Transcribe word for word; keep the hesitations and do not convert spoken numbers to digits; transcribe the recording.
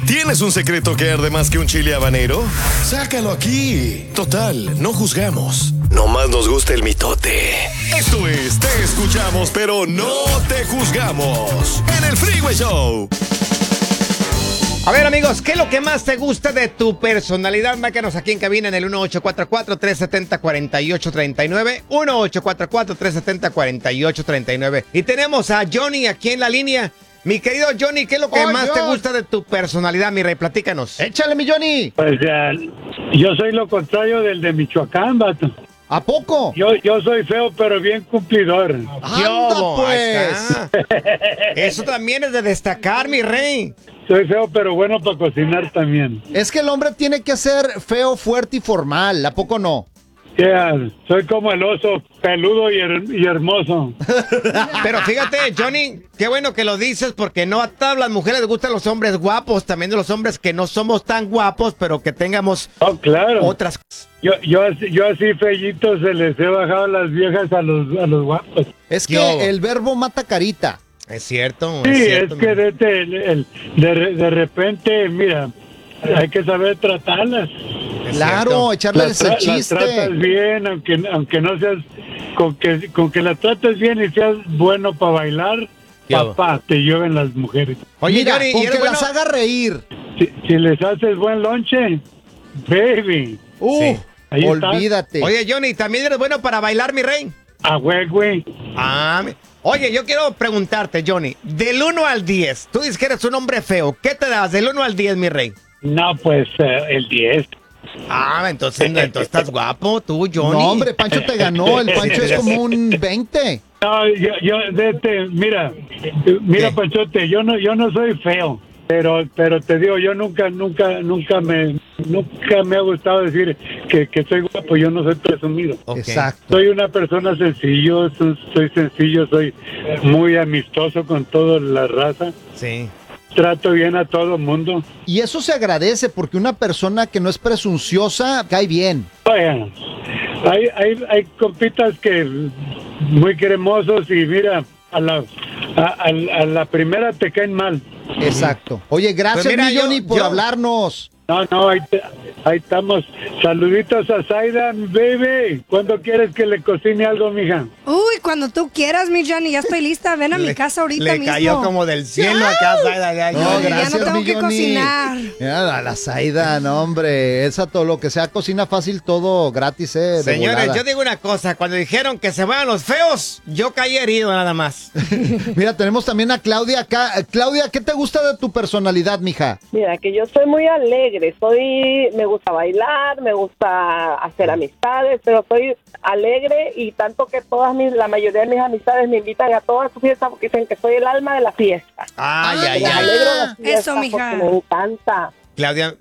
¿Tienes un secreto que arde más que un chile habanero? Sácalo aquí. Total, no juzgamos. Nomás nos gusta el mitote. Esto es Te Escuchamos, pero no te juzgamos. En el Freeway Show. A ver, amigos, ¿qué es lo que más te gusta de tu personalidad? Márcanos aquí en cabina en el uno ocho cuatro cuatro, tres siete cero, cuatro ocho tres nueve. uno ocho cuatro cuatro, tres siete cero, cuatro ocho tres nueve. Y tenemos a Johnny aquí en la línea. Mi querido Johnny, ¿qué es lo que Oh, más Dios. te gusta de tu personalidad, mi rey? Platícanos. Échale, mi Johnny. Pues ya, yo soy lo contrario del de Michoacán, vato. ¿A poco? Yo, yo soy feo, pero bien cumplidor. Anda, pues. Eso también es de destacar, mi rey. Soy feo, pero bueno para cocinar también. Es que el hombre tiene que ser feo, fuerte y formal. ¿A poco no? Ya, soy como el oso, peludo y, her- y hermoso. Pero fíjate, Johnny, qué bueno que lo dices, porque no a todas las mujeres les gustan los hombres guapos, también de los hombres que no somos tan guapos, pero que tengamos Oh, claro. otras cosas. Yo, yo, así- yo así fellito se les he bajado las viejas a los, a los guapos. Es que Yo. el verbo mata carita. Es cierto, Sí, es es, cierto. que mi- de, de, el- de, re- de repente, mira, hay que saber tratarlas. es Claro, cierto. echarles Las, el tra- las chiste. tratas bien, aunque, aunque no seas, con que, con que las trates bien y seas bueno para bailar, Yo. papá, te lleven las mujeres. Oye, Mira, Johnny, con ¿y que eres bueno? las haga reír. Si, si les haces buen lonche, baby, Uh, Sí. Ahí está. olvídate. Oye, Johnny, ¿también eres bueno para bailar, mi rey? a güey, güey. Ah, mi- Oye, yo quiero preguntarte, Johnny, del uno al diez, tú dices que eres un hombre feo, ¿qué te das del uno al diez, mi rey? No, pues eh, el diez. Ah, entonces, entonces estás guapo, tú, Johnny. No, hombre, Pancho te ganó. El Pancho es como un veinte. No, yo, yo, de este, mira, mira, ¿Qué? Panchote, yo no, yo no soy feo, pero, pero te digo, yo nunca, nunca, nunca me, nunca me ha gustado decir que, que soy guapo, yo no soy presumido. Ok. Exacto. Soy una persona sencillo, soy, soy sencillo, soy muy amistoso con toda la raza, Sí. trato bien a todo mundo. Y eso se agradece porque una persona que no es presunciosa cae bien. Vaya, hay, hay, hay compitas que muy cremosos y mira, a la, a, a- a la primera te caen mal. Exacto. Oye, gracias, Pues mira, mi yo- Johnny, por yo- hablarnos. No, no, ahí, te- ahí estamos. Saluditos a Zaida, baby. ¿Cuándo quieres que le cocine algo, mija? Uy, cuando tú quieras, mi Johnny, ya estoy lista. Ven a mi Le- casa ahorita Le mismo. cayó como del cielo acá, Zaida, ya, No, Johnny. ya gracias, no tengo mi que Johnny. cocinar. Mira, la Zaida, no, hombre. Esa todo lo que sea cocina fácil, todo gratis, eh. de Señores, volada. yo digo una cosa, cuando dijeron que se vayan los feos, yo caí herido nada más. Mira, tenemos también a Claudia acá. Eh, Claudia, ¿qué te gusta de tu personalidad, mija? Mira, que yo soy muy alegre, soy, me gusta bailar, me gusta hacer amistades, pero soy alegre y tanto que todas mis, la mayoría de mis amistades me invitan a todas sus fiestas porque dicen que soy el alma de la fiesta. Ay, ay, Les ay. alegro las fiestas Eso, mija. porque me encanta. Claudia,